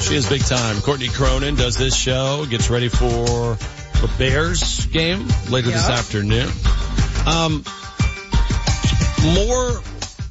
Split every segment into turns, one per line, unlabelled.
She is big time. Courtney Cronin does this show, gets ready for the Bears game later this afternoon. More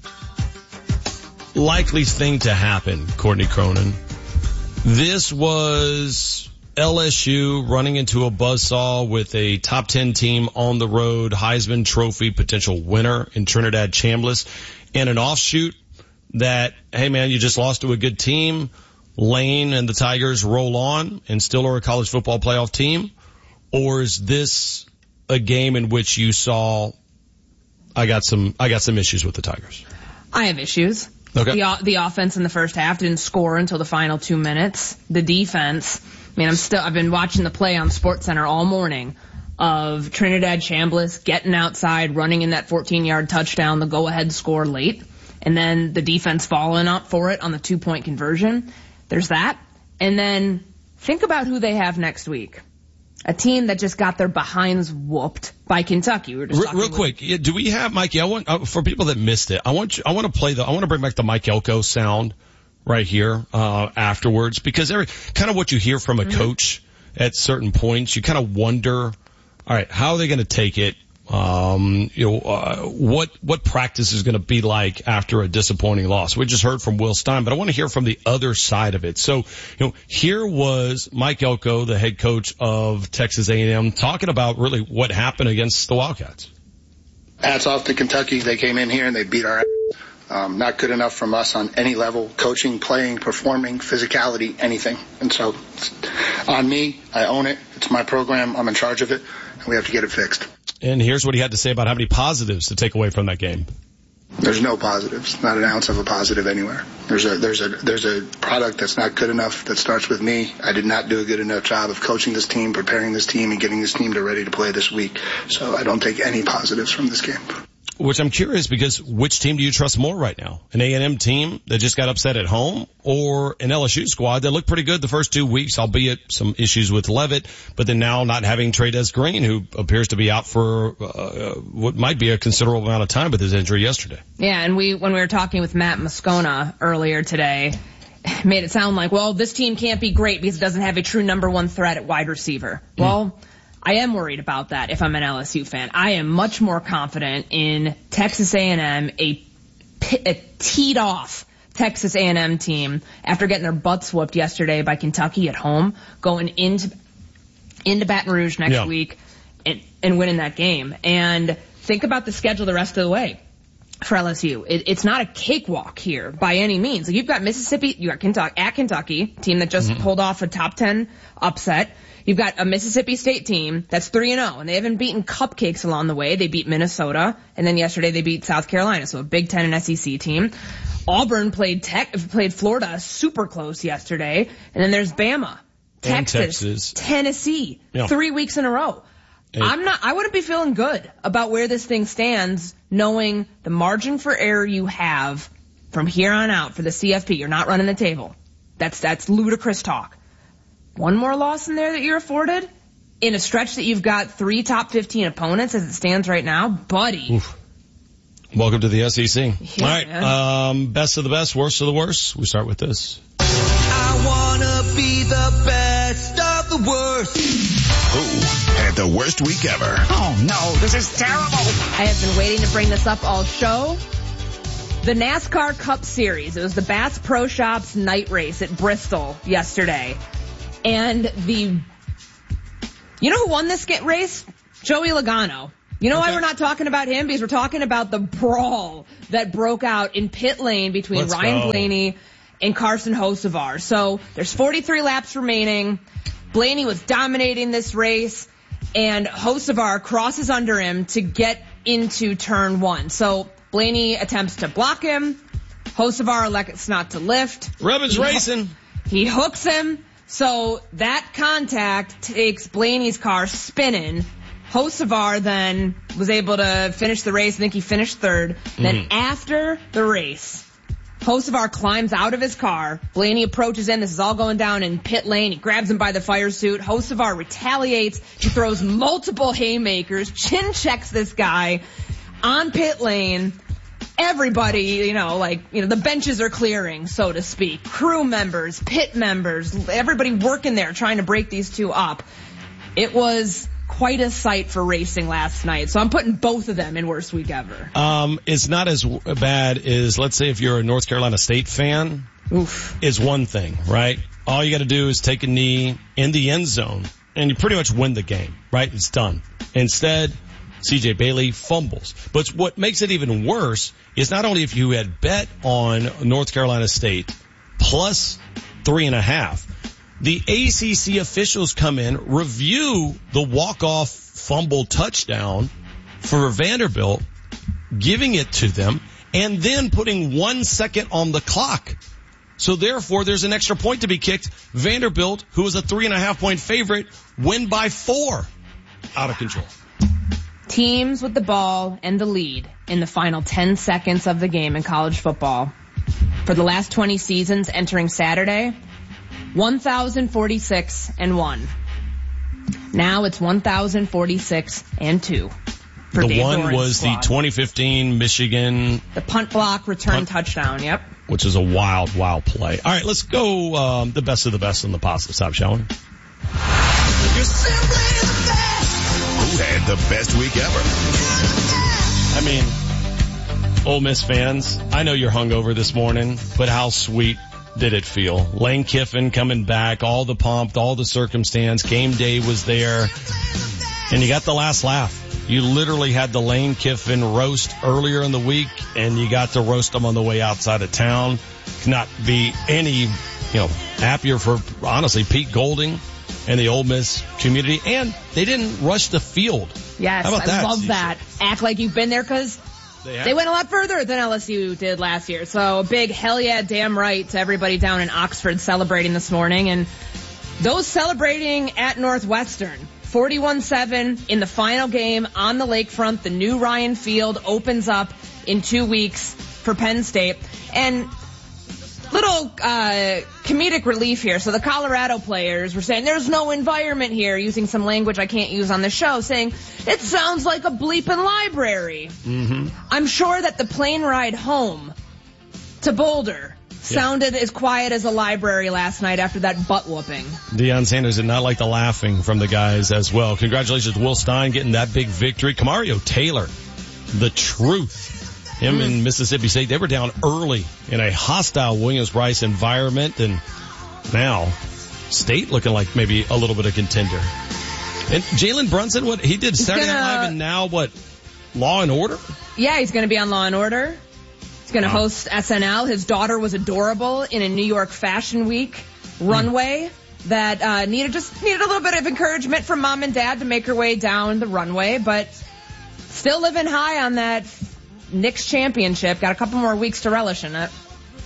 likely thing to happen, Courtney Cronin. This was LSU running into a buzzsaw with a top 10 team on the road, Heisman Trophy potential winner in Trinidad Chambliss, and an offshoot that, hey man, you just lost to a good team. Lane and the Tigers roll on and still are a college football playoff team? Or is this a game in which you saw, I got some issues with the Tigers?
I have issues.
Okay.
The offense in the first half didn't score until the final 2 minutes. The defense, I've been watching the play on SportsCenter all morning of Trinidad Chambliss getting outside, running in that 14-yard touchdown, the go-ahead score late, and then the defense following up for it on the 2-point conversion. There's that. And then think about who they have next week. A team that just got their behinds whooped by Kentucky. We were just
real quick. Do we have Mikey? I want for people that missed it. I want to bring back the Mike Elko sound right here afterwards, because kind of what you hear from a coach at certain points, you kind of wonder, all right, how are they going to take it? What practice is going to be like after a disappointing loss? We just heard from Will Stein, but I want to hear from the other side of it. So, here was Mike Elko, the head coach of Texas A&M, talking about really what happened against the Wildcats.
Hats off to Kentucky. They came in here and they beat our ass. Not good enough from us on any level, coaching, playing, performing, physicality, anything. And so, on me, I own it. It's my program. I'm in charge of it, and we have to get it fixed.
And here's what he had to say about how many positives to take away from that game.
There's no positives, not an ounce of a positive anywhere. There's a product that's not good enough that starts with me. I did not do a good enough job of coaching this team, preparing this team, and getting this team ready to play this week. So I don't take any positives from this game.
Which I'm curious, because which team do you trust more right now? An A&M team that just got upset at home, or an LSU squad that looked pretty good the first 2 weeks, albeit some issues with Levitt, but then now not having Trey'Dez Green, who appears to be out for what might be a considerable amount of time with his injury yesterday.
Yeah, and when we were talking with Matt Moscona earlier today, made it sound like, well, this team can't be great because it doesn't have a true number one threat at wide receiver. Well, I am worried about that if I'm an LSU fan. I am much more confident in Texas A&M, a teed-off Texas A&M team after getting their butts whooped yesterday by Kentucky at home, going into Baton Rouge next week and winning that game. And think about the schedule the rest of the way for LSU. It's not a cakewalk here by any means. Like, you've got Mississippi, you got Kentucky, team that just pulled off a top 10 upset. You've got a Mississippi State team that's 3-0, and they haven't beaten cupcakes along the way. They beat Minnesota, and then yesterday they beat South Carolina, so a Big Ten and SEC team. Auburn played Florida super close yesterday, and then there's Bama, Texas, Tennessee, 3 weeks in a row. I wouldn't be feeling good about where this thing stands, knowing the margin for error you have from here on out for the CFP. You're not running the table. That's ludicrous talk. One more loss in there that you're afforded in a stretch that you've got 3 top 15 opponents as it stands right now, buddy.
Oof. Welcome to the SEC.
Yeah,
all right, best of the best, worst of the worst. We start with this.
I wanna be the best of the worst.
Who had the worst week ever?
Oh no, this is terrible.
I have been waiting to bring this up all show. The NASCAR Cup Series. It was the Bass Pro Shops night race at Bristol yesterday. And you know who won this race? Joey Logano. You know why we're not talking about him? Because we're talking about the brawl that broke out in pit lane between Ryan Blaney and Carson Hocevar. So there's 43 laps remaining. Blaney was dominating this race, and Hocevar crosses under him to get into turn 1. So Blaney attempts to block him. Hocevar elects not to lift.
Rebens racing.
He hooks him. So that contact takes Blaney's car spinning. Hocevar then was able to finish the race. I think he finished third. Then after the race, Hocevar climbs out of his car. Blaney approaches in. This is all going down in pit lane. He grabs him by the fire suit. Hocevar retaliates. He throws multiple haymakers. Chin checks this guy on pit lane. everybody, the benches are clearing, so to speak. Crew members, pit members, everybody working there trying to break these two up. It was quite a sight for racing last night. So I'm putting both of them in worst week ever.
It's not as bad as, let's say, if you're a North Carolina State fan.
Oof.
Is one thing, right? All you got to do is take a knee in the end zone, and you pretty much win the game, right? It's done. Instead, C.J. Bailey fumbles. But what makes it even worse is not only if you had bet on North Carolina State plus 3.5, the ACC officials come in, review the walk-off fumble touchdown for Vanderbilt, giving it to them, and then putting 1 second on the clock. So therefore, there's an extra point to be kicked. Vanderbilt, who was a 3.5-point favorite, win by 4. Out of control.
Teams with the ball and the lead in the final 10 seconds of the game in college football. For the last 20 seasons entering Saturday, 1,046-1. Now it's 1,046-2.
The one was the 2015 Michigan.
The punt block return touchdown, yep.
Which is a wild, wild play. All right, let's go the best of the best on the positive side, shall we?
You're simply the best.
Who had the best week ever?
I mean, Ole Miss fans, I know you're hungover this morning, but how sweet did it feel? Lane Kiffin coming back, all the pomp, all the circumstance, game day was there, and you got the last laugh. You literally had the Lane Kiffin roast earlier in the week, and you got to roast them on the way outside of town. Cannot be any, happier for, honestly, Pete Golding and the Ole Miss community. And they didn't rush the field.
Yes,
how about that?
I love that. Act like you've been there, because they went a lot further than LSU did last year. So a big hell yeah, damn right to everybody down in Oxford celebrating this morning. And those celebrating at Northwestern, 41-7 in the final game on the lakefront. The new Ryan Field opens up in 2 weeks for Penn State. And little comedic relief here. So the Colorado players were saying there's no environment here, using some language I can't use on the show, saying it sounds like a bleeping library. Mm-hmm. I'm sure that the plane ride home to Boulder sounded as quiet as a library last night after that butt whooping. Deion
Sanders did not like the laughing from the guys as well. Congratulations to Will Stein getting that big victory. Kamario Taylor, the truth. Him and Mississippi State, they were down early in a hostile Williams-Brice environment, and now State looking like maybe a little bit of contender. And Jalen Brunson, what he did Saturday Night Live, and now what, Law and Order?
Yeah, he's going to be on Law and Order. He's going to host SNL. His daughter was adorable in a New York Fashion Week runway that needed a little bit of encouragement from mom and dad to make her way down the runway, but still living high on that Knicks championship. Got a couple more weeks to relish in it.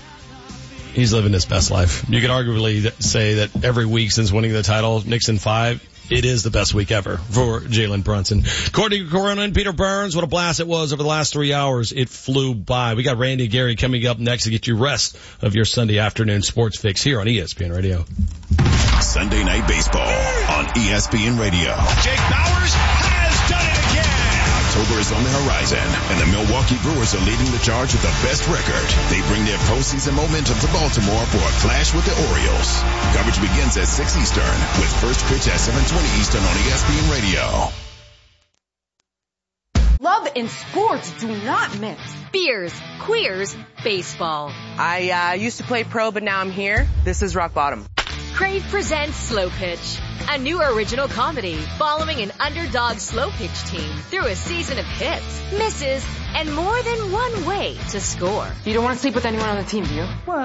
He's living his best life. You could arguably say that every week since winning the title, Knicks in 5, it is the best week ever for Jalen Brunson. Courtney Corona and Peter Burns, what a blast it was over the last 3 hours. It flew by. We got Randy and Gary coming up next to get you rest of your Sunday afternoon sports fix here on ESPN Radio.
Sunday Night Baseball on ESPN Radio.
Jake Bauers has done it again.
October is on the horizon, and the Milwaukee Brewers are leading the charge with the best record. They bring their postseason momentum to Baltimore for a clash with the Orioles. Coverage begins at 6 Eastern, with first pitch at 7:20 Eastern on ESPN Radio.
Love and sports do not mix.
Beers, queers, baseball.
I used to play pro, but now I'm here. This is rock bottom.
Crave presents Slow Pitch, a new original comedy following an underdog slow pitch team through a season of hits, misses, and more than one way to score.
You don't want to sleep with anyone on the team, do you?